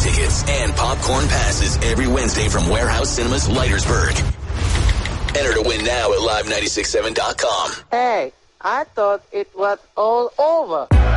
tickets and popcorn passes every Wednesday from Warehouse Cinemas, Leitersburg. Enter to win now at live967.com. Hey, I thought it was all over.